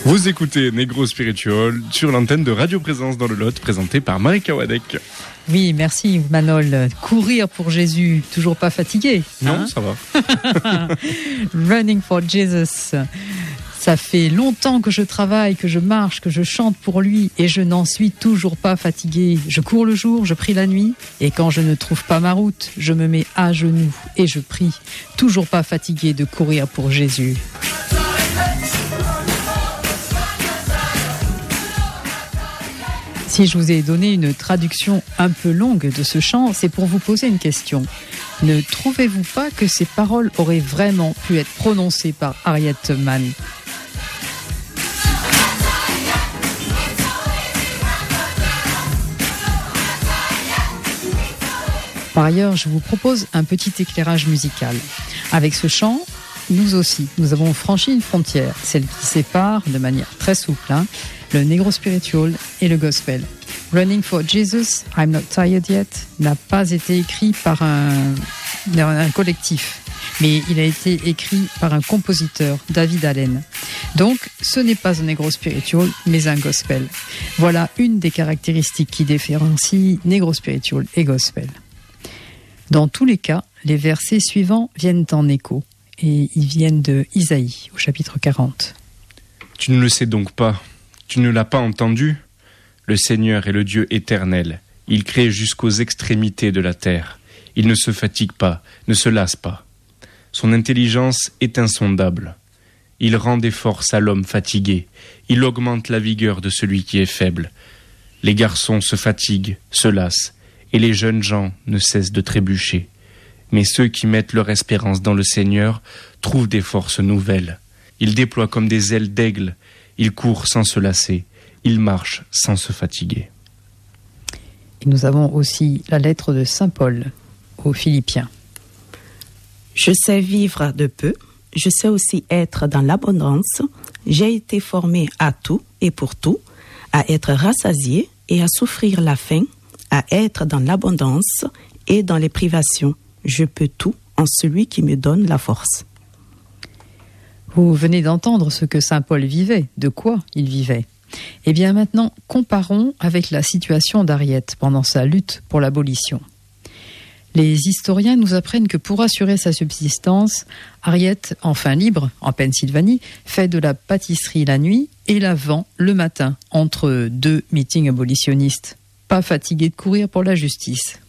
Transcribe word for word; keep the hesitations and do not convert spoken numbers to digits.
Vous écoutez Negro Spiritual sur l'antenne de Radio Présence dans le Lot, présenté par Marika Wadek. Oui, merci Manol. Courir pour Jésus, toujours pas fatigué. Non, hein? Ça va. Running for Jesus. Ça fait longtemps que je travaille, que je marche, que je chante pour lui et je n'en suis toujours pas fatigué. Je cours le jour, je prie la nuit et quand je ne trouve pas ma route, je me mets à genoux et je prie. Toujours pas fatigué de courir pour Jésus. Si je vous ai donné une traduction un peu longue de ce chant, c'est pour vous poser une question. Ne trouvez-vous pas que ces paroles auraient vraiment pu être prononcées par Harriet Tubman ? Par ailleurs, je vous propose un petit éclairage musical. Avec ce chant, nous aussi, nous avons franchi une frontière, celle qui sépare de manière très souple hein, le Negro Spiritual et le Gospel. Running for Jesus, I'm Not Tired Yet n'a pas été écrit par un, un collectif, mais il a été écrit par un compositeur, David Allen. Donc, ce n'est pas un Negro Spiritual, mais un Gospel. Voilà une des caractéristiques qui différencient Negro Spiritual et Gospel. Dans tous les cas, les versets suivants viennent en écho, et ils viennent de Isaïe, au chapitre quarante. Tu ne le sais donc pas, tu ne l'as pas entendu ? Le Seigneur est le Dieu éternel. Il crée jusqu'aux extrémités de la terre. Il ne se fatigue pas, ne se lasse pas. Son intelligence est insondable. Il rend des forces à l'homme fatigué. Il augmente la vigueur de celui qui est faible. Les garçons se fatiguent, se lassent, et les jeunes gens ne cessent de trébucher. Mais ceux qui mettent leur espérance dans le Seigneur trouvent des forces nouvelles. Ils déploient comme des ailes d'aigle. Ils courent sans se lasser. Ils marchent sans se fatiguer. Et nous avons aussi la lettre de Saint Paul aux Philippiens. Je sais vivre de peu, je sais aussi être dans l'abondance. J'ai été formé à tout et pour tout, à être rassasié et à souffrir la faim, à être dans l'abondance et dans les privations. Je peux tout en celui qui me donne la force. Vous venez d'entendre ce que Saint Paul vivait, de quoi il vivait. Eh bien maintenant, comparons avec la situation d'Harriet pendant sa lutte pour l'abolition. Les historiens nous apprennent que pour assurer sa subsistance, Harriet, enfin libre, en Pennsylvanie, fait de la pâtisserie la nuit et la vend le matin, entre deux meetings abolitionnistes. Pas fatiguée de courir pour la justice.